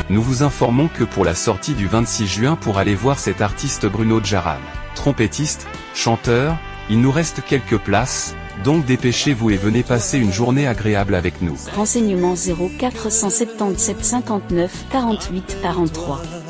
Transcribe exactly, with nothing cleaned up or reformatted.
Nous vous informons que pour la sortie du vingt-six juin pour aller voir cet artiste Bruno Djaran, trompettiste, chanteur, il nous reste quelques places, donc dépêchez-vous et venez passer une journée agréable avec nous. Renseignements zéro quatre cent soixante-dix-sept cinquante-neuf quarante-huit quarante-trois.